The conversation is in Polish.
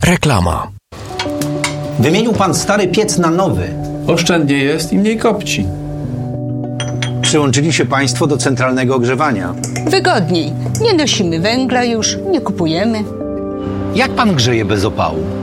Reklama. Wymienił pan stary piec na nowy. Oszczędnie jest i mniej kopci. Przyłączyli się państwo do centralnego ogrzewania. Wygodniej. Nie nosimy węgla już, nie kupujemy. Jak pan grzeje bez opału?